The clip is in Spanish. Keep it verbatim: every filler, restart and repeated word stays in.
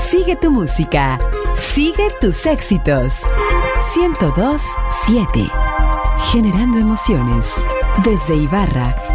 Sigue tu música. Sigue tus éxitos. ciento dos punto siete. Generando emociones. Desde Ibarra,